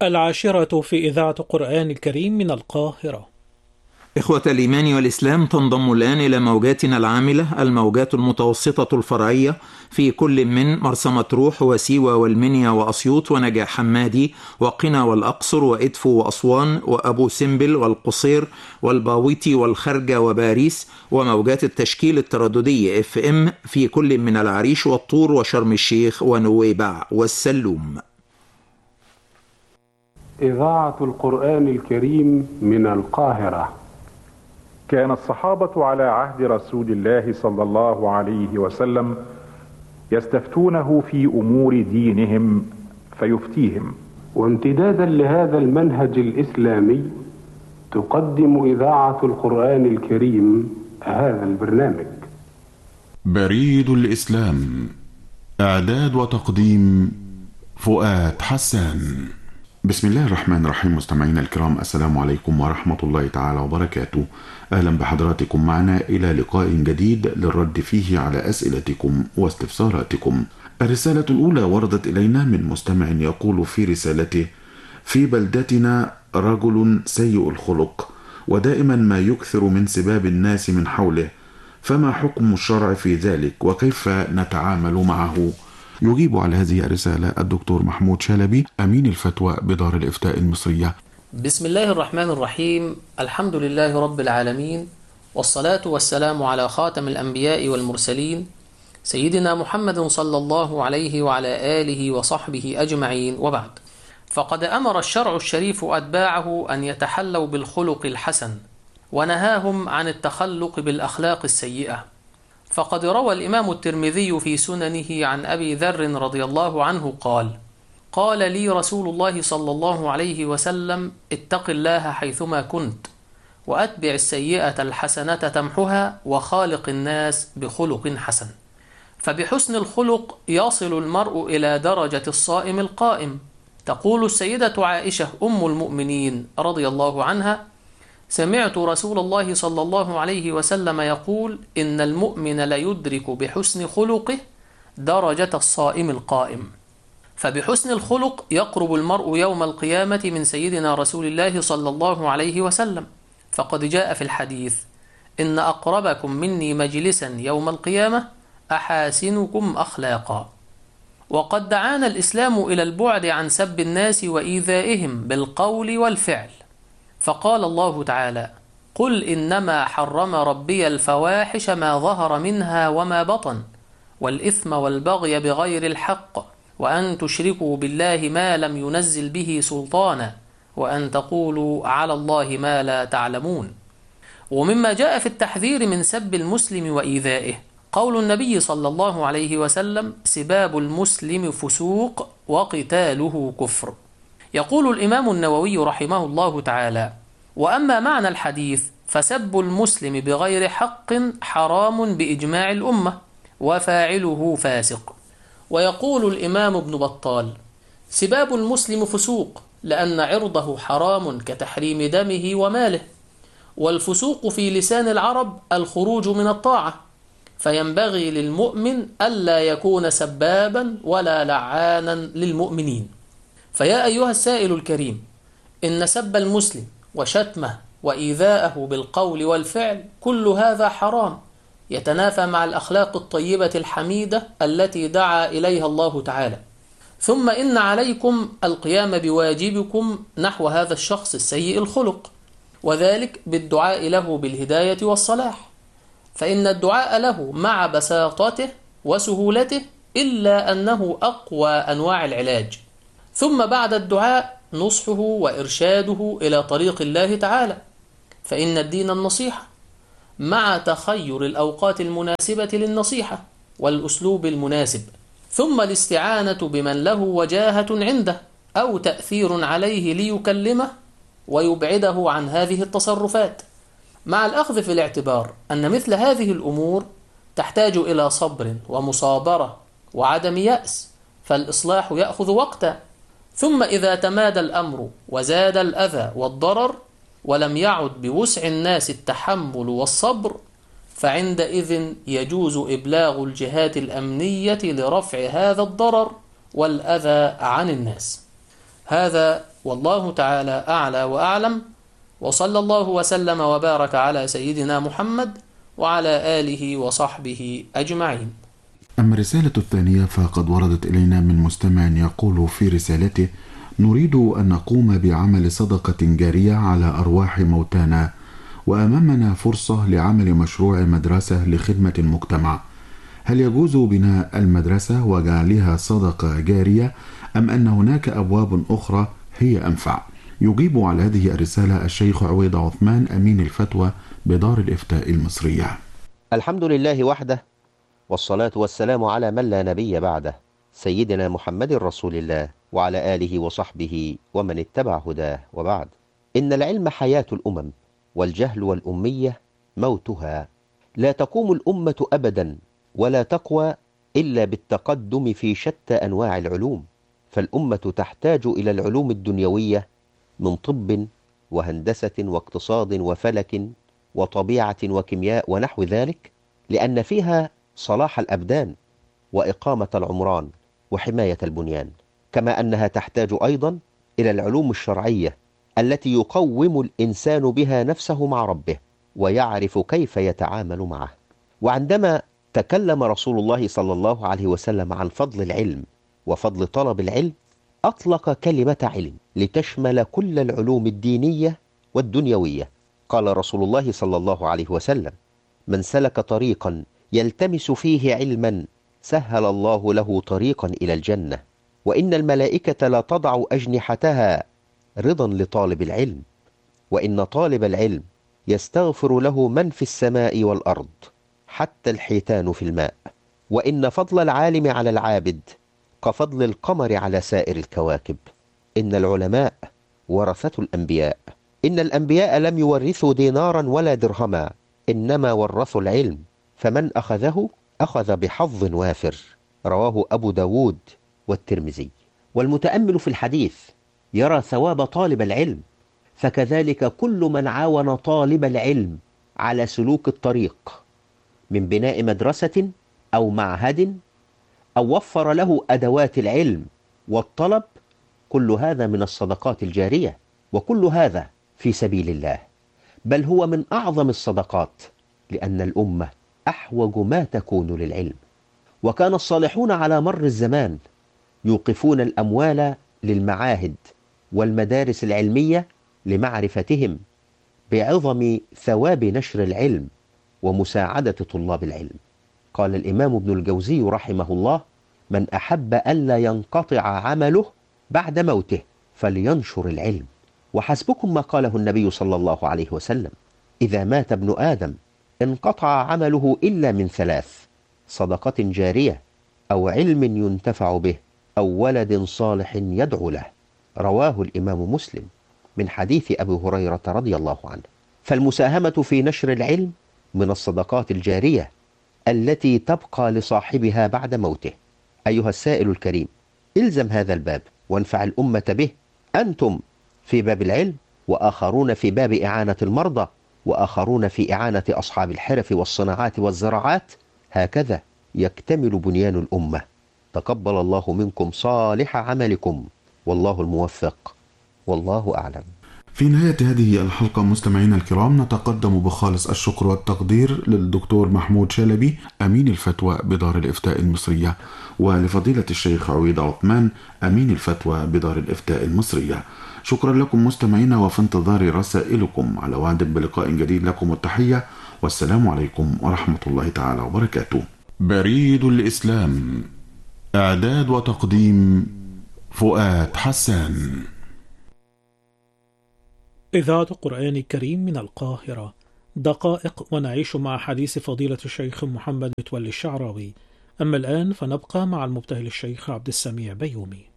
العاشرة في إذاعة قرآن الكريم من القاهرة. إخوة الإيمان والإسلام، تنضم الآن إلى موجاتنا العاملة الموجات المتوسطة الفرعية في كل من مرسى مطروح وسيوة والمنيا وأسيوط ونجع حمادي وقنا والأقصر وإدفو وأسوان وأبو سمبل والقصير والباويتي والخرجة وباريس، وموجات التشكيل الترددي FM في كل من العريش والطور وشرم الشيخ ونويبع والسلوم. إذاعة القرآن الكريم من القاهرة. كان الصحابة على عهد رسول الله صلى الله عليه وسلم يستفتونه في أمور دينهم فيفتيهم. وامتدادا لهذا المنهج الإسلامي تقدم إذاعة القرآن الكريم هذا البرنامج. بريد الإسلام، إعداد وتقديم فؤاد حسان. بسم الله الرحمن الرحيم. مستمعينا الكرام، السلام عليكم ورحمة الله تعالى وبركاته. أهلا بحضراتكم معنا إلى لقاء جديد للرد فيه على أسئلتكم واستفساراتكم. الرسالة الأولى وردت إلينا من مستمع يقول في رسالته: في بلدتنا رجل سيء الخلق ودائما ما يكثر من سباب الناس من حوله، فما حكم الشرع في ذلك وكيف نتعامل معه؟ يجيب على هذه الرسالة الدكتور محمود شلبي، أمين الفتوى بدار الإفتاء المصرية. بسم الله الرحمن الرحيم. الحمد لله رب العالمين، والصلاة والسلام على خاتم الأنبياء والمرسلين سيدنا محمد صلى الله عليه وعلى آله وصحبه أجمعين، وبعد. فقد أمر الشرع الشريف أتباعه أن يتحلوا بالخلق الحسن، ونهاهم عن التخلق بالأخلاق السيئة. فقد روى الإمام الترمذي في سننه عن أبي ذر رضي الله عنه قال لي رسول الله صلى الله عليه وسلم: اتق الله حيثما كنت، وأتبع السيئة الحسنة تمحها، وخالق الناس بخلق حسن. فبحسن الخلق يصل المرء إلى درجة الصائم القائم. تقول السيدة عائشة أم المؤمنين رضي الله عنها: سمعت رسول الله صلى الله عليه وسلم يقول: إن المؤمن ليدرك بحسن خلقه درجة الصائم القائم. فبحسن الخلق يقرب المرء يوم القيامة من سيدنا رسول الله صلى الله عليه وسلم، فقد جاء في الحديث: إن أقربكم مني مجلسا يوم القيامة أحاسنكم أخلاقا. وقد دعانا الإسلام إلى البعد عن سب الناس وإيذائهم بالقول والفعل، فقال الله تعالى: قل إنما حرم ربي الفواحش ما ظهر منها وما بطن، والإثم والبغي بغير الحق، وأن تشركوا بالله ما لم ينزل به سلطانا، وأن تقولوا على الله ما لا تعلمون. ومما جاء في التحذير من سب المسلم وإيذائه قول النبي صلى الله عليه وسلم: سباب المسلم فسوق وقتاله كفر. يقول الإمام النووي رحمه الله تعالى: وأما معنى الحديث فسب المسلم بغير حق حرام بإجماع الأمة، وفاعله فاسق. ويقول الإمام ابن بطال: سباب المسلم فسوق لأن عرضه حرام كتحريم دمه وماله، والفسوق في لسان العرب الخروج من الطاعة، فينبغي للمؤمن ألا يكون سبابا ولا لعانا للمؤمنين. فيا أيها السائل الكريم، إن سب المسلم وشتمه وإيذاءه بالقول والفعل كل هذا حرام، يتنافى مع الأخلاق الطيبة الحميدة التي دعا إليها الله تعالى. ثم إن عليكم القيام بواجبكم نحو هذا الشخص السيء الخلق، وذلك بالدعاء له بالهداية والصلاح، فإن الدعاء له مع بساطته وسهولته إلا أنه أقوى أنواع العلاج. ثم بعد الدعاء نصحه وإرشاده إلى طريق الله تعالى، فإن الدين النصيحة، مع تخير الأوقات المناسبة للنصيحة والأسلوب المناسب، ثم الاستعانة بمن له وجاهة عنده أو تأثير عليه ليكلمه ويبعده عن هذه التصرفات، مع الأخذ في الاعتبار أن مثل هذه الأمور تحتاج إلى صبر ومصابرة وعدم يأس، فالإصلاح يأخذ وقتا. ثم إذا تمادى الأمر وزاد الأذى والضرر ولم يعد بوسع الناس التحمل والصبر، فعندئذ يجوز إبلاغ الجهات الأمنية لرفع هذا الضرر والأذى عن الناس. هذا والله تعالى أعلى وأعلم، وصلى الله وسلم وبارك على سيدنا محمد وعلى آله وصحبه أجمعين. أما الرسالة الثانية فقد وردت إلينا من مستمع يقول في رسالته: نريد أن نقوم بعمل صدقة جارية على أرواح موتانا، وأمامنا فرصة لعمل مشروع مدرسة لخدمة المجتمع. هل يجوز بناء المدرسة وجعلها صدقة جارية، أم أن هناك أبواب أخرى هي أنفع؟ يجيب على هذه الرسالة الشيخ عويض عثمان أمين الفتوى بدار الإفتاء المصرية. الحمد لله وحده، والصلاة والسلام على من لا نبي بعده، سيدنا محمد رسول الله وعلى آله وصحبه ومن اتبع هداه، وبعد. إن العلم حياة الأمم، والجهل والأمية موتها. لا تقوم الأمة أبدا ولا تقوى إلا بالتقدم في شتى أنواع العلوم، فالأمة تحتاج إلى العلوم الدنيوية من طب وهندسة واقتصاد وفلك وطبيعة وكيمياء ونحو ذلك، لأن فيها صلاح الأبدان وإقامة العمران وحماية البنيان، كما أنها تحتاج أيضا إلى العلوم الشرعية التي يقوم الإنسان بها نفسه مع ربه ويعرف كيف يتعامل معه. وعندما تكلم رسول الله صلى الله عليه وسلم عن فضل العلم وفضل طلب العلم، أطلق كلمة علم لتشمل كل العلوم الدينية والدنيوية. قال رسول الله صلى الله عليه وسلم: من سلك طريقا يلتمس فيه علما سهل الله له طريقا إلى الجنة، وإن الملائكة لا تضع أجنحتها رضا لطالب العلم، وإن طالب العلم يستغفر له من في السماء والأرض حتى الحيتان في الماء، وإن فضل العالم على العابد كفضل القمر على سائر الكواكب. إن العلماء ورثة الأنبياء، إن الأنبياء لم يورثوا دينارا ولا درهما، إنما ورثوا العلم، فمن أخذه أخذ بحظ وافر. رواه أبو داود والترمذي. والمتأمل في الحديث يرى ثواب طالب العلم، فكذلك كل من عاون طالب العلم على سلوك الطريق من بناء مدرسة أو معهد أو وفر له أدوات العلم والطلب، كل هذا من الصدقات الجارية، وكل هذا في سبيل الله، بل هو من أعظم الصدقات، لأن الأمة أحوج ما تكون للعلم. وكان الصالحون على مر الزمان يوقفون الأموال للمعاهد والمدارس العلمية لمعرفتهم بعظم ثواب نشر العلم ومساعدة طلاب العلم. قال الإمام ابن الجوزي رحمه الله: من أحب ألا ينقطع عمله بعد موته فلينشر العلم. وحسبكم ما قاله النبي صلى الله عليه وسلم: إذا مات ابن آدم انقطع عمله إلا من ثلاث: صدقة جارية، أو علم ينتفع به، أو ولد صالح يدعو له. رواه الإمام مسلم من حديث أبي هريرة رضي الله عنه. فالمساهمة في نشر العلم من الصدقات الجارية التي تبقى لصاحبها بعد موته. أيها السائل الكريم، إلزم هذا الباب وانفع الأمة به. أنتم في باب العلم، وآخرون في باب إعانة المرضى، وآخرون في إعانة أصحاب الحرف والصناعات والزراعات. هكذا يكتمل بنيان الأمة. تقبل الله منكم صالح عملكم، والله الموفق، والله أعلم. في نهاية هذه الحلقة مستمعينا الكرام، نتقدم بخالص الشكر والتقدير للدكتور محمود شلبي أمين الفتوى بدار الإفتاء المصرية، ولفضيلة الشيخ عويض عثمان أمين الفتوى بدار الإفتاء المصرية. شكرا لكم مستمعينا، وفي انتظار رسائلكم. على وعد بلقاء جديد، لكم التحية والسلام عليكم ورحمة الله تعالى وبركاته. بريد الإسلام، إعداد وتقديم فؤاد حسان. إذاعة القرآن الكريم من القاهرة، دقائق ونعيش مع حديث فضيلة الشيخ محمد متولي الشعراوي. أما الآن فنبقى مع المبتهل الشيخ عبد السميع بيومي.